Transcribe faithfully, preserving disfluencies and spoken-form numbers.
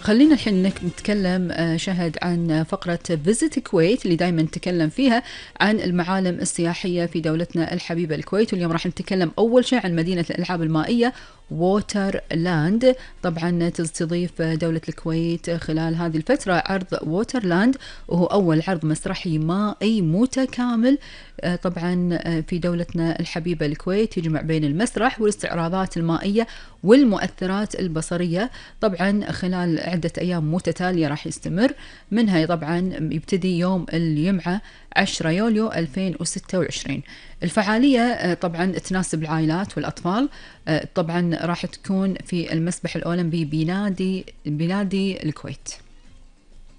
خلينا الحين نتكلم شهد عن فقرة فيزيت كويت اللي دائما نتكلم فيها عن المعالم السياحية في دولتنا الحبيبة الكويت. واليوم راح نتكلم أول شيء عن مدينة الألعاب المائية ووتر لاند. طبعا تستضيف دولة الكويت خلال هذه الفترة عرض ووتر لاند، وهو أول عرض مسرحي مائي متكامل طبعا في دولتنا الحبيبة الكويت، يجمع بين المسرح والاستعراضات المائية والمؤثرات البصرية. طبعا خلال عدة أيام متتالية راح يستمر، منها طبعا يبتدي يوم الجمعة عشرة يوليو ألفين وستة وعشرين. الفعالية طبعا تناسب العائلات والأطفال. طبعا راح تكون في المسبح الأولمبي بنادي بنادي الكويت.